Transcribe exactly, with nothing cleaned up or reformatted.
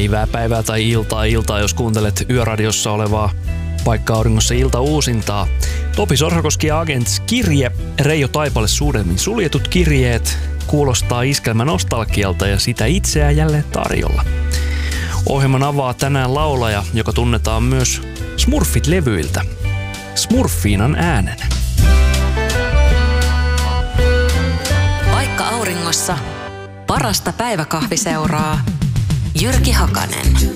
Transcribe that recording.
päivää, päivää tai iltaa, iltaa, jos kuuntelet Yöradiossa olevaa Paikka Auringossa ilta-uusintaa. Topi Sorsakoski ja Agents kirje, Reijo Taipale Suudelmin suljetut kirjeet, kuulostaa iskelmä nostalgialta ja sitä itseään jälleen tarjolla. Ohjelman avaa tänään laulaja, joka tunnetaan myös Smurfit-levyiltä. Smurfiinan äänen. Paikka Auringossa parasta päiväkahviseuraa Jyrki Hakanen.